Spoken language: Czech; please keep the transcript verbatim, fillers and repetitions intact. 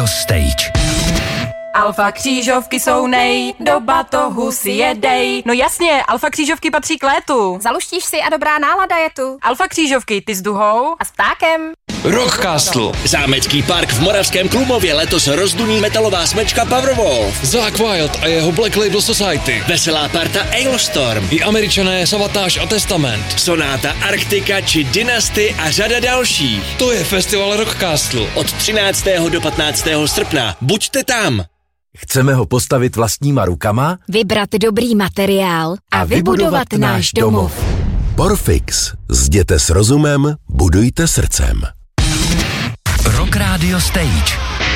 Stage. Alfa křížovky jsou nej, do batohu si jedej. No jasně, alfa křížovky patří k létu. Zaluštíš si a dobrá nálada je tu. Alfa křížovky, ty s duhou a s ptákem. Rockcastle. Zámecký park v Moravském Krumlově letos rozduní metalová smečka Powerwolf. Zakk Wylde a jeho Black Label Society. Veselá parta Ailstorm. I Američané Savatage a Testament. Sonáta Arktika či Dynasty a řada dalších. To je festival Rockcastle. Od třináctého do patnáctého srpna. Buďte tam. Chceme ho postavit vlastníma rukama, vybrat dobrý materiál a, a vybudovat, vybudovat náš domov. Porfix. Zděte s rozumem, budujte srdcem. Rock Radio Stage.